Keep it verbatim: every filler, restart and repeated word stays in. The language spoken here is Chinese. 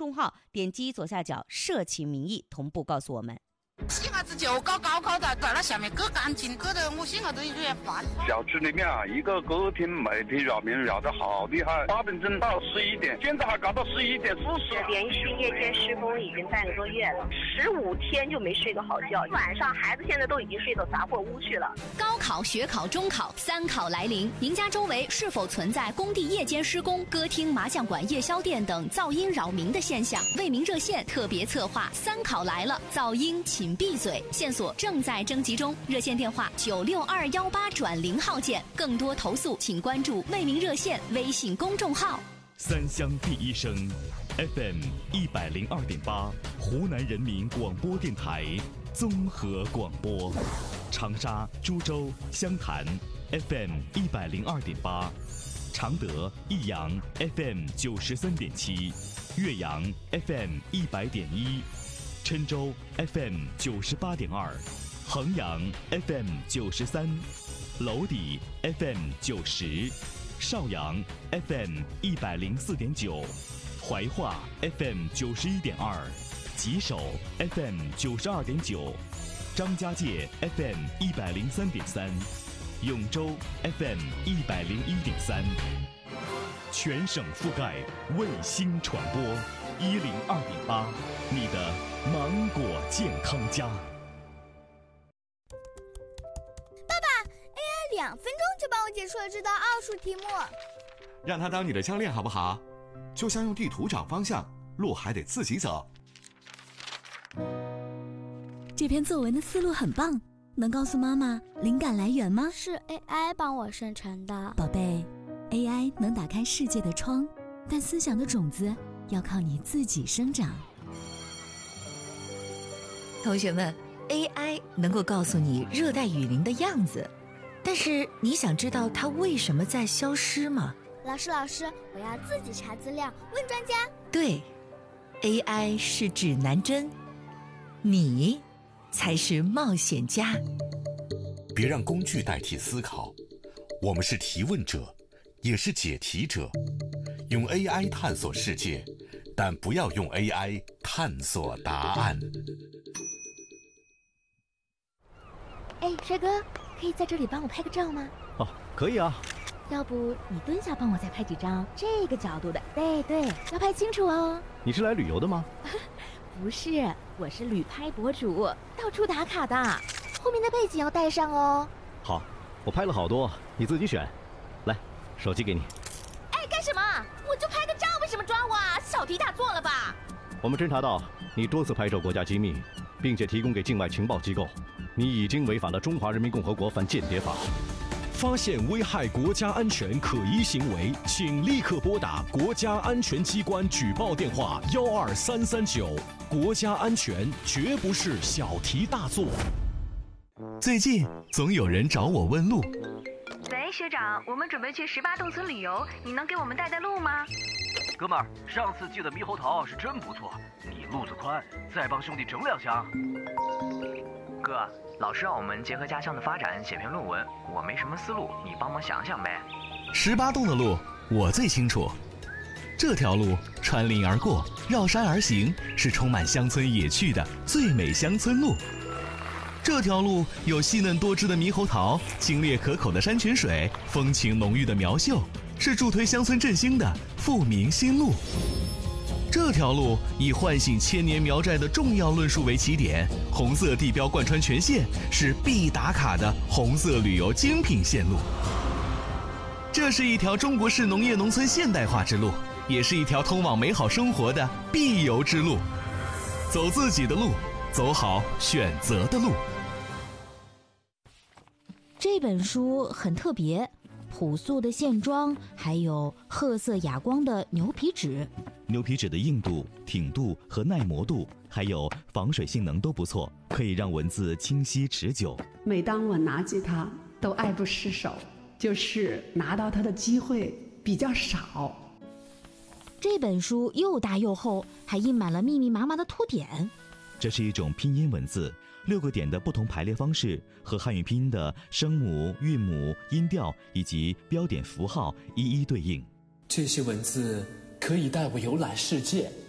众号，点击左下角社企民意，同步告诉我们。 小孩子就搞高考的，在那下面割干净，割得我心里头有点烦。 小区里面啊，一个歌厅媒体扰民扰得好厉害，八点钟到十一点，现在还搞到十一点四十。 连续夜间施工已经半个多月了，十五天就没睡个好觉，晚上孩子现在都已经睡到杂货屋去了。 高考、学考、中考三考来临，您家周围是否存在工地夜间施工、歌厅、麻将馆、夜宵店等噪音扰民的现象？为民热线特别策划三考来了，噪音请闭嘴，线索正在征集中，热线电话九六二幺八转零号键。更多投诉请关注为民热线微信公众号。 三乡第一声 F M 一百零二点八，湖南人民广播电台综合广播。长沙、株洲、湘潭 F M 一百零二点八，常德、益阳 F M 九十三点七，岳阳 F M 一百点一。郴州 F M 九十八点二，衡阳 F M 九十三，娄底 F M 九十，邵阳 F M 一百零四点九，怀化 F M 九十一点二，吉首 F M 九十二点九，张家界 F M 一百零三点三，永州 F M 一百零一点三，全省覆盖卫星传播一零二点八，你的芒果健康家。 爸爸 ，A I 两分钟就帮我解出了这道奥数题目。 让它当你的教练好不好？就像用地图找方向，路还得自己走。 这篇作文的思路很棒，能告诉妈妈灵感来源吗？ 是 A I 帮我生成的。 宝贝 ，A I 能打开世界的窗，但思想的种子要靠你自己生长。 同学们 ，A I 能够告诉你热带雨林的样子，但是你想知道它为什么在消失吗？ 老师，老师，我要自己查资料，问专家。 对 ，A I 是指南针，你才是冒险家。 别让工具代替思考，我们是提问者，也是解题者。用 A I 探索世界，但不要用 A I 探索答案。 哎，帅哥，可以在这里帮我拍个照吗？ 哦，可以啊。 要不你蹲下帮我再拍几张这个角度的？对对，要拍清楚哦。 你是来旅游的吗？ 不是，我是旅拍博主，到处打卡的。后面的背景要带上哦。 好，我拍了好多，你自己选。来，手机给你。 哎，干什么？我就拍个照，为什么抓我啊？小题大做了吧？ 我们侦查到你多次拍摄国家机密，并且提供给境外情报机构，你已经违反了《中华人民共和国反间谍法》。 发现危害国家安全可疑行为，请立刻拨打国家安全机关举报电话幺二三三九。国家安全绝不是小题大做。 最近总有人找我问路。 喂，学长，我们准备去十八洞村旅游，你能给我们带带路吗？ 哥们儿，上次寄的猕猴桃是真不错，你路子宽，再帮兄弟整两箱。 哥，老师让我们结合家乡的发展写篇论文，我没什么思路，你帮忙想想呗。 十八洞的路我最清楚，这条路穿林而过，绕山而行，是充满乡村野趣的最美乡村路。这条路有细嫩多汁的猕猴桃，清冽可口的山泉水，风情浓郁的苗绣，是助推乡村振兴的富民新路。这条路以唤醒千年苗寨的重要论述为起点，红色地标贯穿全线，是必打卡的红色旅游精品线路。这是一条中国式农业农村现代化之路，也是一条通往美好生活的必游之路。走自己的路，走好选择的路。 这本书很特别，朴素的线装，还有褐色哑光的牛皮纸。 牛皮纸的硬度、挺度和耐磨度，还有防水性能都不错，可以让文字清晰持久。 每当我拿起它，都爱不释手，就是拿到它的机会比较少。 这本书又大又厚，还印满了密密麻麻的凸点。 这是一种拼音文字，六个点的不同排列方式和汉语拼音的声母、韵母、音调以及标点符号一一对应。 这些文字可以带我游览世界。